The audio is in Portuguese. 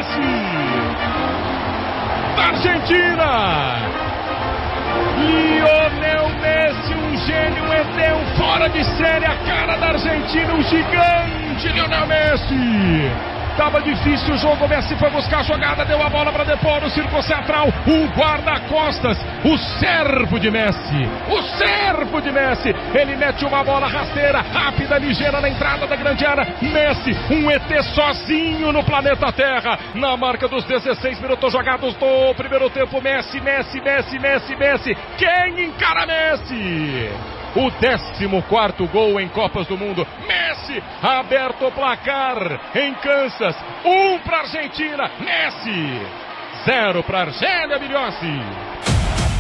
Messi, da Argentina. Lionel Messi, um gênio, um ET, um fora de série, a cara da Argentina, um gigante, Lionel Messi. Tava difícil o jogo, o Messi foi buscar a jogada, deu a bola para depor no círculo central, o guarda-costas, o servo de Messi, ele mete uma bola rasteira, rápida, ligeira na entrada da grande área, Messi, um ET sozinho no planeta Terra, na marca dos 16 minutos jogados do primeiro tempo, Messi, quem encara Messi? O 14º gol em Copas do Mundo. Messi, aberto o placar em Kansas. 1 para a Argentina. Messi, 0 para a Argélia Milhossi.